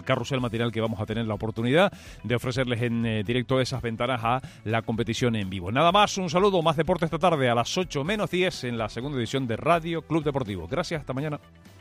carrusel matinal que vamos a tener la oportunidad de ofrecerles en directo esas ventanas a la competición en vivo. Nada más, un saludo, más deporte esta tarde a las 8 menos 10 en la segunda edición de Radio Club Deportivo. Gracias, hasta mañana.